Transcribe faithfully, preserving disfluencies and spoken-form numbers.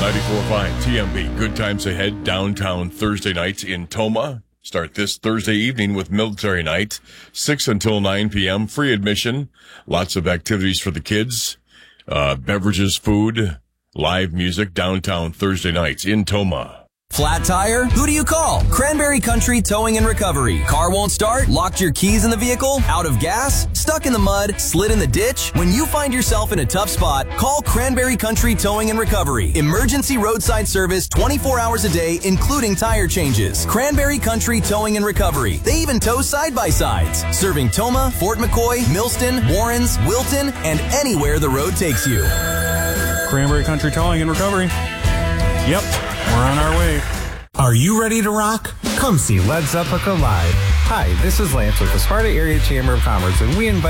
ninety-four point five T M B. Good times ahead. Downtown Thursday nights in Toma. Start this Thursday evening with Military Night. six until nine p.m. Free admission. Lots of activities for the kids. Uh, beverages, food, live music. Downtown Thursday nights in Toma. Flat tire? Who do you call? Cranberry Country Towing and Recovery. Car won't start? Locked your keys in the vehicle? Out of gas? Stuck in the mud? Slid in the ditch? When you find yourself in a tough spot, call Cranberry Country Towing and Recovery. Emergency roadside service twenty-four hours a day, including tire changes. Cranberry Country Towing and Recovery. They even tow side-by-sides. Serving Toma, Fort McCoy, Millston, Warrens, Wilton, and anywhere the road takes you. Cranberry Country Towing and Recovery. Yep. We're on our way. Are you ready to rock? Come see Led Zeppelin live. Hi, this is Lance with the Sparta Area Chamber of Commerce, and we invite